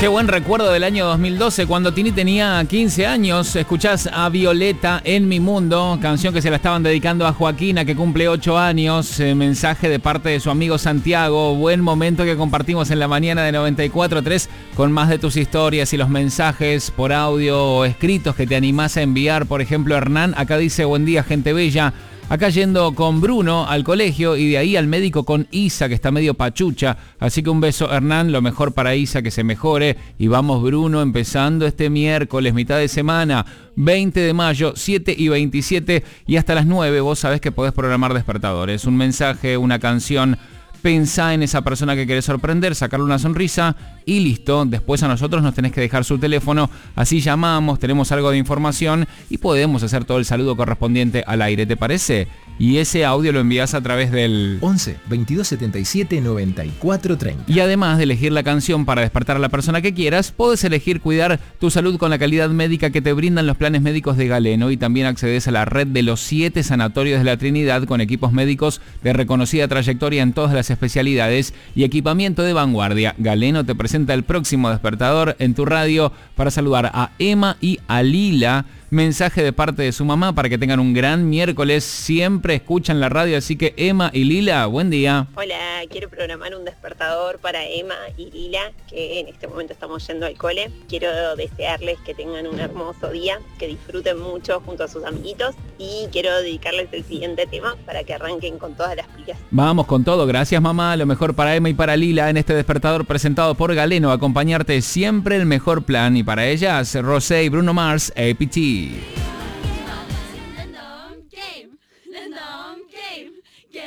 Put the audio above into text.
Qué buen recuerdo del año 2012, cuando Tini tenía 15 años. Escuchás a Violeta en Mi Mundo, canción que se la estaban dedicando a Joaquina, que cumple 8 años. Mensaje de parte de su amigo Santiago. Buen momento que compartimos en la mañana de 94.3 con más de tus historias y los mensajes por audio o escritos que te animás a enviar. Por ejemplo, Hernán acá dice: buen día, gente bella. Acá yendo con Bruno al colegio y de ahí al médico con Isa, que está medio pachucha. Así que un beso, Hernán, lo mejor para Isa, que se mejore. Y vamos, Bruno, empezando este miércoles, mitad de semana, 20 de mayo, 7:27 y hasta las 9. Vos sabés que podés programar despertadores. Un mensaje, una canción. Pensá en esa persona que querés sorprender, sacarle una sonrisa y listo. Después a nosotros nos tenés que dejar su teléfono, así llamamos, tenemos algo de información y podemos hacer todo el saludo correspondiente al aire, ¿te parece? Y ese audio lo envías a través del 11 22 77 94 30. Y además de elegir la canción para despertar a la persona que quieras, podés elegir cuidar tu salud con la calidad médica que te brindan los planes médicos de Galeno, y también accedes a la red de los 7 sanatorios de la Trinidad con equipos médicos de reconocida trayectoria en todas las especialidades y equipamiento de vanguardia. Galeno te presenta el próximo despertador en tu radio para saludar a Emma y a Lila. Mensaje de parte de su mamá para que tengan un gran miércoles. Siempre escuchan la radio, así que Emma y Lila, buen día. Hola, quiero programar un despertador para Emma y Lila, que en este momento estamos yendo al cole. Quiero desearles que tengan un hermoso día, que disfruten mucho junto a sus amiguitos, y quiero dedicarles el siguiente tema para que arranquen con todas las pilas. Vamos con todo, gracias mamá. Lo mejor para Emma y para Lila en este despertador presentado por Galeno. Acompañarte siempre el mejor plan, y para ellas Rosé y Bruno Mars, APT.